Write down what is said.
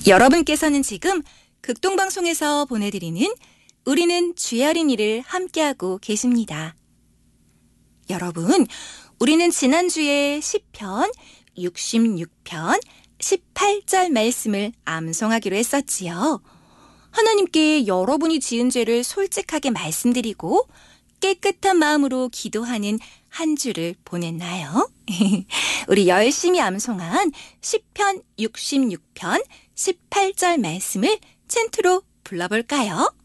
여러분께서는 지금 극동방송에서 보내드리는 우리는 주의 어린이를 함께하고 계십니다. 여러분, 우리는 지난주에 시편 66편 18절 말씀을 암송하기로 했었지요. 하나님께 여러분이 지은 죄를 솔직하게 말씀드리고 깨끗한 마음으로 기도하는 한 주를 보냈나요? 우리 열심히 암송한 시편 66편 18절 말씀을 챈트로 불러볼까요?